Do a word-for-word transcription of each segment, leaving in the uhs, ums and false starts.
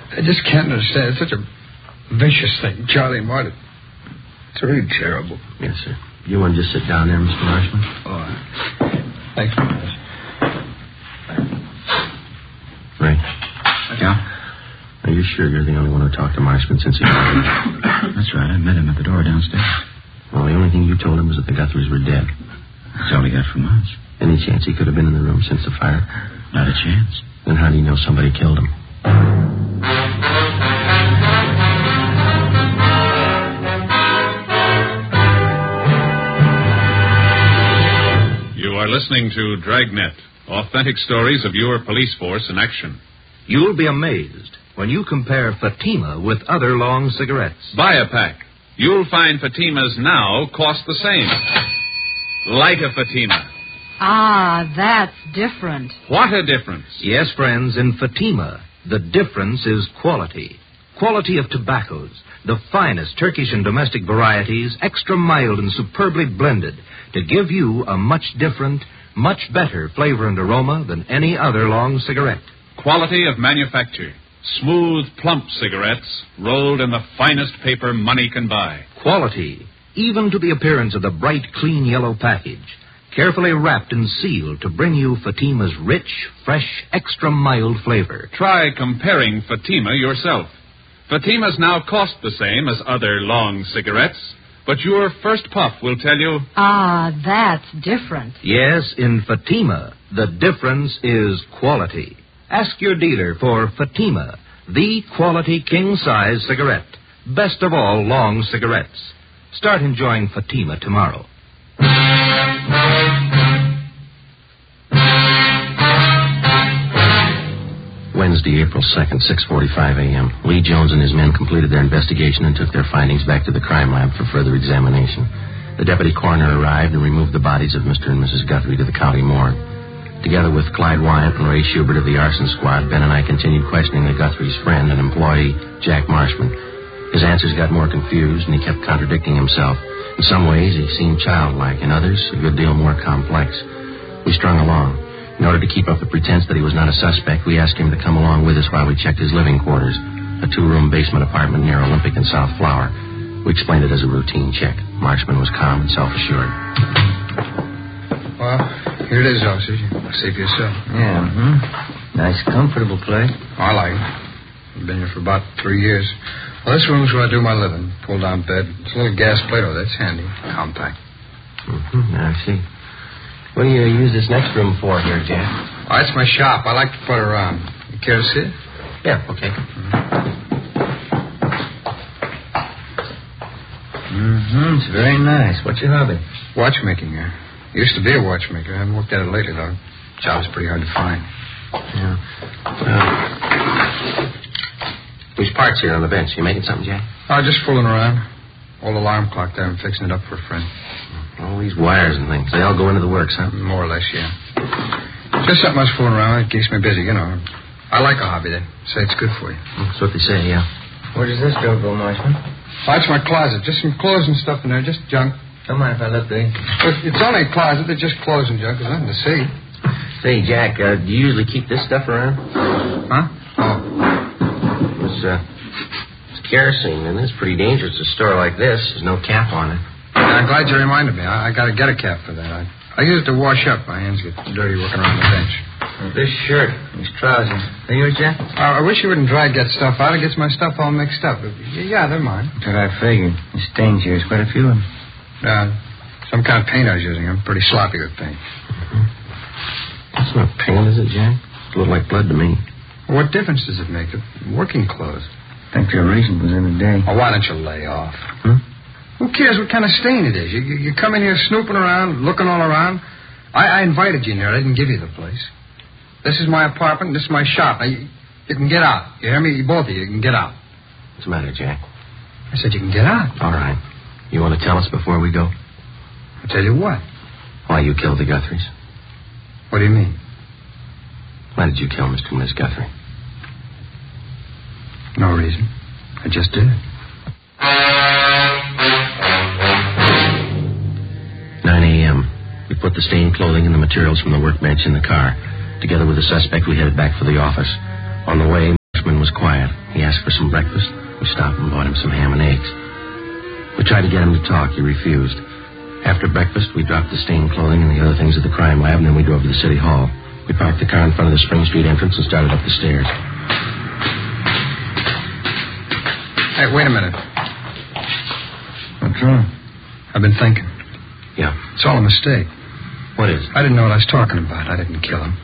I just can't understand. It's such a vicious thing, Charlie and Martin. It's really terrible. Yes, sir. You want to just sit down there, Mister Marshman? All right. Thanks, Marshman. Ray. Yeah? Are you sure you're the only one who talked to Marshman since he died? That's right. I met him at the door downstairs. Well, the only thing you told him was that the Guthries were dead. That's all he got from us. Any chance he could have been in the room since the fire? Not a chance. Then how do you know somebody killed him? You are listening to Dragnet, authentic stories of your police force in action. You'll be amazed when you compare Fatima with other long cigarettes. Buy a pack. You'll find Fatimas now cost the same. Light a Fatima. Ah, that's different. What a difference. Yes, friends, in Fatima, the difference is quality. Quality of tobaccos, the finest Turkish and domestic varieties, extra mild and superbly blended, to give you a much different, much better flavor and aroma than any other long cigarette. Quality of manufacture. Smooth, plump cigarettes rolled in the finest paper money can buy. Quality, even to the appearance of the bright, clean yellow package. Carefully wrapped and sealed to bring you Fatima's rich, fresh, extra mild flavor. Try comparing Fatima yourself. Fatimas now cost the same as other long cigarettes, but your first puff will tell you... Ah, that's different. Yes, in Fatima, the difference is quality. Ask your dealer for Fatima, the quality king-size cigarette. Best of all long cigarettes. Start enjoying Fatima tomorrow. Wednesday, April second, six forty-five a.m. Lee Jones and his men completed their investigation and took their findings back to the crime lab for further examination. The deputy coroner arrived and removed the bodies of Mister and Missus Guthrie to the county morgue. Together with Clyde Wyant and Ray Schubert of the arson squad, Ben and I continued questioning the Guthrie's friend and employee, Jack Marshman. His answers got more confused, and he kept contradicting himself. In some ways, he seemed childlike. In others, a good deal more complex. We strung along. In order to keep up the pretense that he was not a suspect, we asked him to come along with us while we checked his living quarters, a two-room basement apartment near Olympic and South Flower. We explained it as a routine check. Marshman was calm and self-assured. Well, here it is, officer. See for yourself. Yeah, mm-hmm. Nice, comfortable place. I like it. I've been here for about three years. Well, this room's where I do my living. Pull-down bed. It's a little gas Play-Doh. That's handy. Compact. Mm-hmm. I see. What do you use this next room for here, Jack? Oh, it's my shop. I like to put around. You care to see it? Yeah, okay. Mm-hmm. It's very nice. What's your hobby? Watchmaking here. Used to be a watchmaker. I haven't worked at it lately, though. Job's pretty hard to find. Yeah. Well, there's parts here on the bench. You making something, Jack? Oh, just fooling around. Old alarm clock there. I'm fixing it up for a friend. All these wires and things. They all go into the works, huh? More or less, yeah. Just something I was fooling around with. It keeps me busy, you know. I like a hobby. They say it's good for you. That's what they say, yeah. Where does this door go, Marshman? Oh, it's my closet. Just some clothes and stuff in there. Just junk. Don't mind if I look, Billy. It's only a closet. They're just clothes and junk. There's nothing to see. Say, Jack, uh, do you usually keep this stuff around? Huh? Oh. It's, uh, it's kerosene, and it's pretty dangerous to store like this. There's no cap on it. Yeah, I'm glad you reminded me. I, I got to get a cap for that. I, I use it to wash up. My hands get dirty working around the bench. Well, this shirt, these trousers. Are yours, Jack? Uh, I wish you wouldn't try to get stuff out. It gets my stuff all mixed up. Yeah, they're mine. That's what I figured. The stains here is quite a few of them. Uh, some kind of paint I was using. I'm pretty sloppy with paint. Mm-hmm. That's not paint, is it, Jack? It looked like blood to me. Well, what difference does it make? Working clothes. I think your reason was in the day. Oh, why don't you lay off? Hmm? Who cares what kind of stain it is? You, you, you come in here snooping around, looking all around. I, I invited you in here. I didn't give you the place. This is my apartment. This is my shop. Now, you, you can get out. You hear me? You, both of you, you can get out. What's the matter, Jack? I said you can get out. All right. You want to tell us before we go? I'll tell you what. Why you killed the Guthries. What do you mean? Why did you kill Mister and Miss Guthrie? No reason. I just did. nine a.m. We put the stained clothing and the materials from the workbench in the car. Together with the suspect, we headed back for the office. On the way, Marshman was quiet. He asked for some breakfast. We stopped and bought him some ham and eggs. We tried to get him to talk. He refused. After breakfast, we dropped the stained clothing and the other things at the crime lab, and then we drove to the city hall. We parked the car in front of the Spring Street entrance and started up the stairs. Hey, wait a minute. What's wrong? I've been thinking. Yeah. It's all a mistake. What is it? I didn't know what I was talking about. I didn't kill him.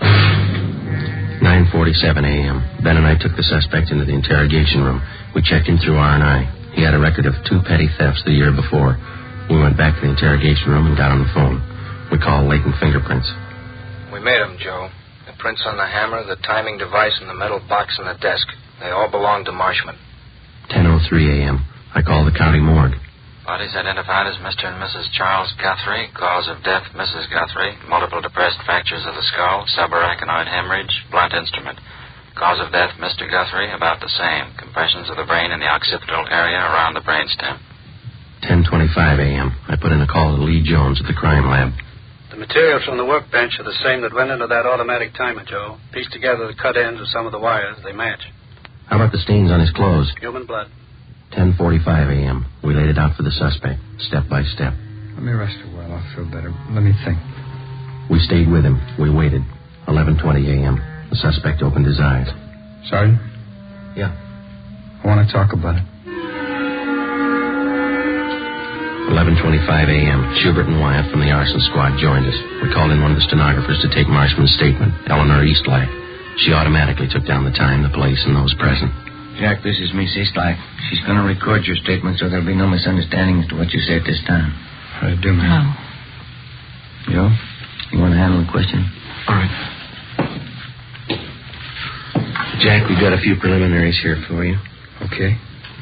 nine forty-seven a.m. Ben and I took the suspect into the interrogation room. We checked him through R and I. He had a record of two petty thefts the year before. We went back to the interrogation room and got on the phone. We called latent fingerprints. We made them, Joe. The prints on the hammer, the timing device, and the metal box in the desk. They all belong to Marshman. ten oh three a.m. I called the county morgue. Bodies identified as Mister and Missus Charles Guthrie. Cause of death, Missus Guthrie. Multiple depressed fractures of the skull. Subarachnoid hemorrhage. Blunt instrument. Cause of death, Mister Guthrie, about the same. Compressions of the brain in the occipital area around the brainstem. ten twenty-five a.m. I put in a call to Lee Jones at the crime lab. The materials from the workbench are the same that went into that automatic timer, Joe. Piece together the cut ends of some of the wires. They match. How about the stains on his clothes? Human blood. ten forty-five a.m. We laid it out for the suspect, step by step. Let me rest a while. I'll feel better. Let me think. We stayed with him. We waited. eleven twenty a.m. The suspect opened his eyes. Sergeant? Yeah? I want to talk about it. eleven twenty-five a.m. Schubert and Wyatt from the arson squad joined us. We called in one of the stenographers to take Marshman's statement, Eleanor Eastlack. She automatically took down the time, the place, and those present. Jack, this is Miss Eastlack. She's going to record your statement so there'll be no misunderstanding as to what you say at this time. How do you do, man? Oh. Joe, you want to handle the question? All right. Jack, we've got a few preliminaries here for you. Okay.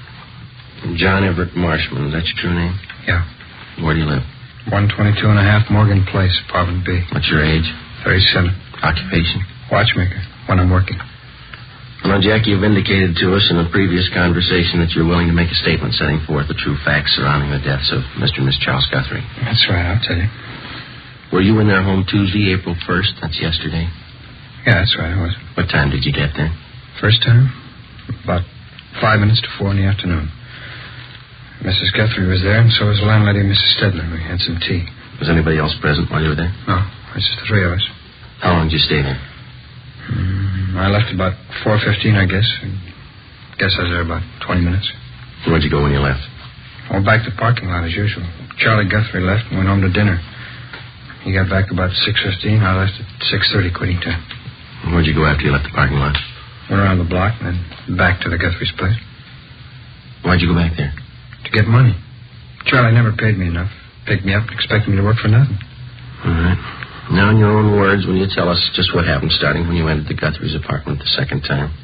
John Everett Marshman, is that your true name? Yeah. Where do you live? one twenty-two and a half Morgan Place, apartment B. What's your age? thirty-seven. Occupation? Watchmaker, when I'm working. Well, Jack, you've indicated to us in a previous conversation that you're willing to make a statement setting forth the true facts surrounding the deaths of Mister and Miss Charles Guthrie. That's right, I'll tell you. Were you in their home Tuesday, April first? That's yesterday. Yeah, that's right, I was. What time did you get there? First time? About five minutes to four in the afternoon. Missus Guthrie was there, and so was the landlady, Missus Stedler. We had some tea. Was anybody else present while you were there? No, it was just the three of us. How long did you stay there? Mm, I left about four fifteen, I guess. I guess I was there about twenty minutes. Where'd you go when you left? I went back to the parking lot as usual. Charlie Guthrie left and went home to dinner. He got back about six fifteen. I left at six thirty, quitting time. Where'd you go after you left the parking lot? Went around the block and then back to the Guthrie's place. Why'd you go back there? To get money. Charlie never paid me enough. Picked me up and expected me to work for nothing. All right. Now, in your own words, will you tell us just what happened starting when you entered the Guthrie's apartment the second time?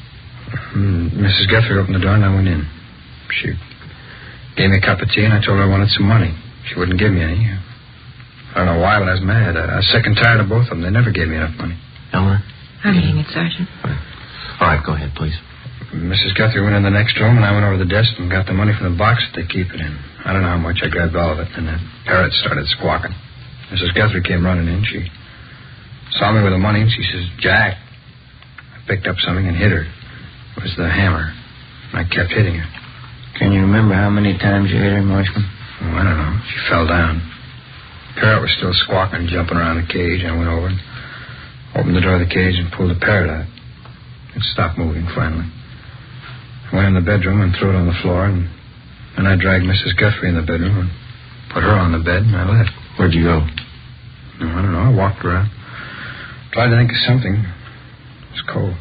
Mm, Missus Guthrie opened the door and I went in. She gave me a cup of tea and I told her I wanted some money. She wouldn't give me any. I don't know why, but I was mad. I, I was sick and tired of both of them. They never gave me enough money. Eleanor? I'm eating it, Sergeant. All right. All right, go ahead, please. Missus Guthrie went in the next room, and I went over to the desk and got the money from the box that they keep it in. I don't know how much. I grabbed all of it, and that parrot started squawking. Missus Guthrie came running in. She saw me with the money, and she says, "Jack." I picked up something and hit her. It was the hammer, and I kept hitting her. Can you remember how many times you hit her, Marshman? Oh, I don't know. She fell down. The parrot was still squawking, jumping around the cage. I went over and opened the door of the cage and pulled the parrot out. It stopped moving finally. I went in the bedroom and threw it on the floor, and then I dragged Missus Guthrie in the bedroom and put her on the bed, and I left. Where'd you go? No, I don't know. I walked around. Tried to think of something. It was cold.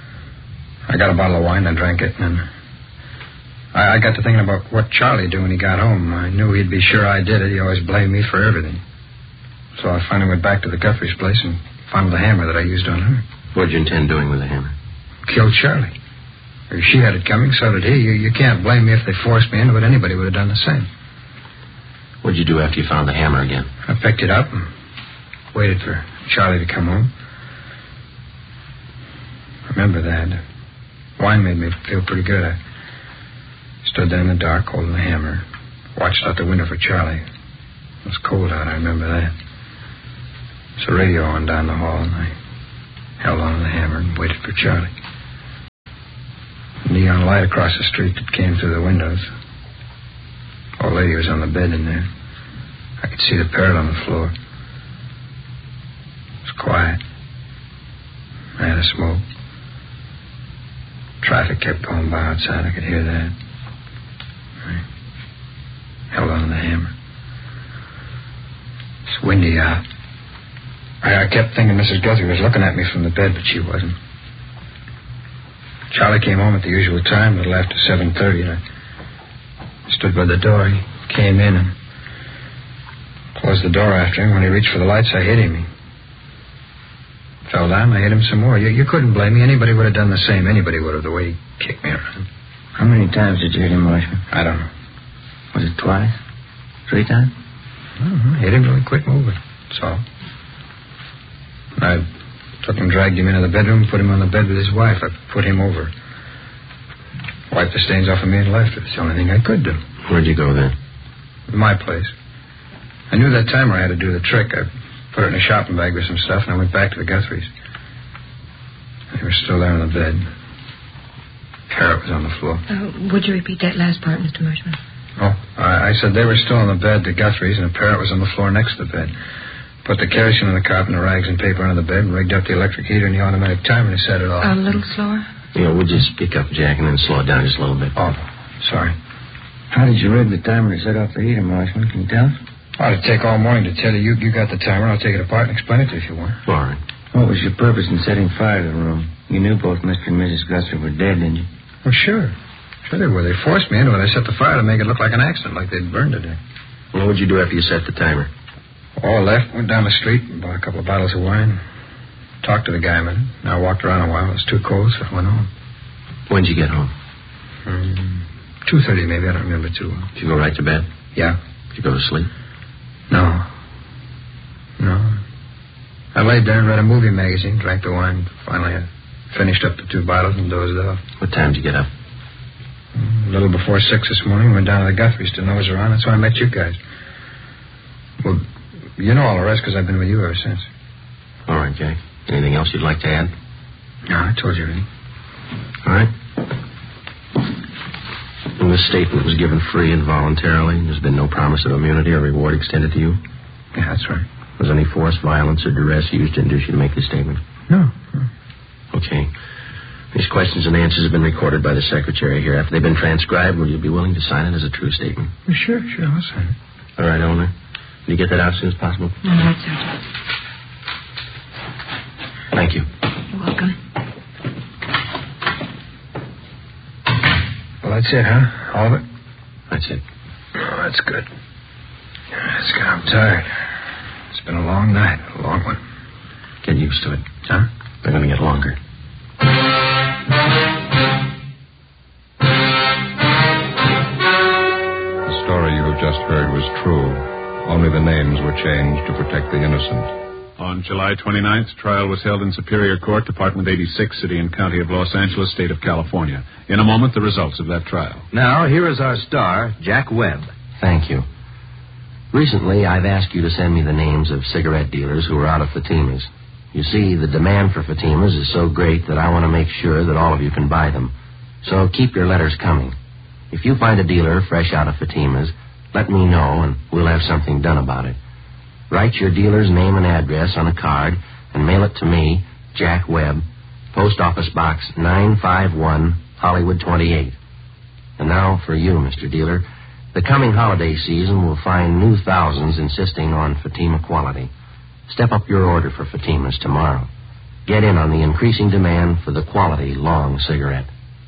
I got a bottle of wine, I drank it, and then I, I got to thinking about what Charlie'd do when he got home. I knew he'd be sure I did it. He always blamed me for everything. So I finally went back to the Guthrie's place and found the hammer that I used on her. What'd you intend doing with the hammer? Killed Charlie. If she had it coming, so did he. You, you can't blame me if they forced me into it. Anybody would have done the same. What'd you do after you found the hammer again? I picked it up and waited for Charlie to come home. I remember that. Wine made me feel pretty good. I stood there in the dark holding the hammer, watched out the window for Charlie. It was cold out, I remember that. There's a radio on down the hall, and I held on to the hammer and waited for Charlie. Neon light across the street that came through the windows. Old lady was on the bed in there. I could see the parrot on the floor. It was quiet. I had a smoke. Traffic kept going by outside. I could hear that. I held on to the hammer. It's windy out. I, I kept thinking Missus Guthrie was looking at me from the bed, but she wasn't. Charlie came home at the usual time, a little after seven thirty, and I stood by the door. He came in and closed the door after him. When he reached for the lights, I hit him. He fell down. I hit him some more. You, you couldn't blame me. Anybody would have done the same. Anybody would have, the way he kicked me around. How many times did you hit him, Marshman? I don't know. Was it twice? Three times? I don't know. Hit him till he quit moving. That's all. I took him, dragged him into the bedroom, put him on the bed with his wife. I put him over. Wiped the stains off of me and left. It's the only thing I could do. Where'd you go then? My place. I knew that timer I had to do the trick. I put it in a shopping bag with some stuff, and I went back to the Guthries. They were still there on the bed. Parrot was on the floor. Uh, would you repeat that last part, Mister Marshman? Oh, I, I said they were still on the bed, the Guthries, and the parrot was on the floor next to the bed. Put the kerosene in the carpet and the rags and paper under the bed and rigged up the electric heater and the automatic timer and set it off. A little slower? Yeah, we'll just speak up, Jack, and then slow it down just a little bit. Oh, sorry. How did you rig the timer to set off the heater, Marshman? Can you tell us? Oh, it'd take all morning to tell you. You, you got the timer. I'll take it apart and explain it to you if you want. All right. What was your purpose in setting fire to the room? You knew both Mister and Missus Guthrie were dead, didn't you? Well, sure. Sure they were. They forced me into it. I set the fire to make it look like an accident, like they'd burned it. Well, what'd you do after you set the timer? All left, went down the street, bought a couple of bottles of wine, talked to the guy a minute. I walked around a while. It was too cold, so I went home. When'd you get home? Um, two thirty, maybe. I don't remember too well. Did you go right to bed? Yeah. Did you go to sleep? No. No. I laid there and read a movie magazine, drank the wine. Finally, I finished up the two bottles and dozed off. What time did you get up? A little before six this morning, went down to the Guthries to nose around. That's when I met you guys. Well, you know all the rest because I've been with you ever since. All right, Jack. Anything else you'd like to add? No, I told you everything. All right. And this statement was given free and voluntarily. There's been no promise of immunity or reward extended to you? Yeah, that's right. Was any force, violence, or duress used to induce you to make this statement? No. no. Okay. These questions and answers have been recorded by the secretary here. After they've been transcribed, will you be willing to sign it as a true statement? Well, sure, sure, I'll sign it. All right, Eleanor. Will you get that out as soon as possible? All right, Sergeant. Thank you. You're welcome. Well, that's it, huh? All of it? That's it. Oh, that's good. That's good. I'm tired. It's been a long night, a long one. Get used to it. Huh? They're going to get longer. The story you have just heard was true. Only the names were changed to protect the innocent. On July twenty-ninth, trial was held in Superior Court, Department eighty-six, City and County of Los Angeles, State of California. In a moment, the results of that trial. Now, here is our star, Jack Webb. Thank you. Recently, I've asked you to send me the names of cigarette dealers who are out of Fatima's. You see, the demand for Fatima's is so great that I want to make sure that all of you can buy them. So keep your letters coming. If you find a dealer fresh out of Fatima's, let me know and we'll have something done about it. Write your dealer's name and address on a card and mail it to me, Jack Webb, Post Office Box nine five one, Hollywood twenty-eight. And now for you, Mister Dealer. The coming holiday season will find new thousands insisting on Fatima quality. Step up your order for Fatima's tomorrow. Get in on the increasing demand for the quality long cigarette.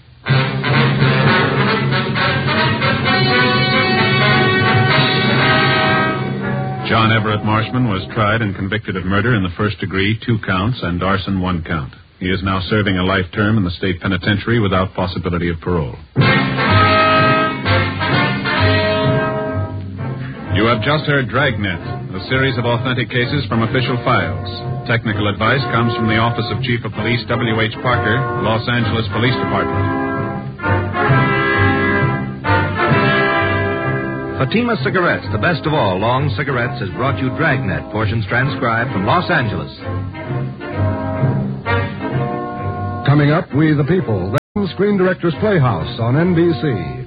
John Everett Marshman was tried and convicted of murder in the first degree, two counts, and arson, one count. He is now serving a life term in the state penitentiary without possibility of parole. You have just heard Dragnet, a series of authentic cases from official files. Technical advice comes from the Office of Chief of Police W H Parker, Los Angeles Police Department. Fatima Cigarettes, the best of all long cigarettes, has brought you Dragnet, portions transcribed from Los Angeles. Coming up, We the People. Screen Directors Playhouse on N B C.